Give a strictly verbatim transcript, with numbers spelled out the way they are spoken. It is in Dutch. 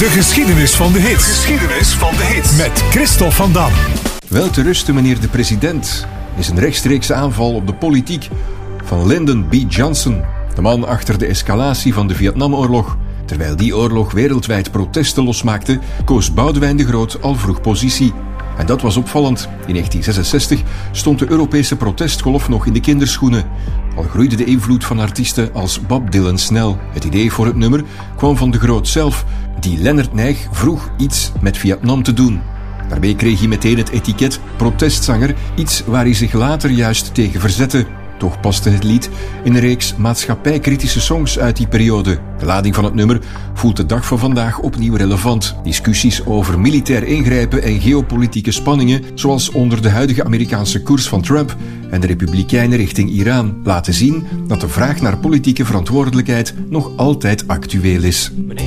De geschiedenis van de hits. Geschiedenis van de hits. Met Christophe van Dam. Wel te rusten, meneer de president, is een rechtstreekse aanval op de politiek van Lyndon B. Johnson, de man achter de escalatie van de Vietnamoorlog. Terwijl die oorlog wereldwijd protesten losmaakte, koos Boudewijn de Groot al vroeg positie. En dat was opvallend. In negentien zesenzestig stond de Europese protestgolf nog in de kinderschoenen. Al groeide de invloed van artiesten als Bob Dylan snel. Het idee voor het nummer kwam van de Groot zelf, die Lennart Nijg vroeg iets met Vietnam te doen. Daarmee kreeg hij meteen het etiket protestzanger, iets waar hij zich later juist tegen verzette. Toch paste het lied in een reeks maatschappijkritische songs uit die periode. De lading van het nummer voelt de dag van vandaag opnieuw relevant. Discussies over militair ingrijpen en geopolitieke spanningen, zoals onder de huidige Amerikaanse koers van Trump en de Republikeinen richting Iran, laten zien dat de vraag naar politieke verantwoordelijkheid nog altijd actueel is.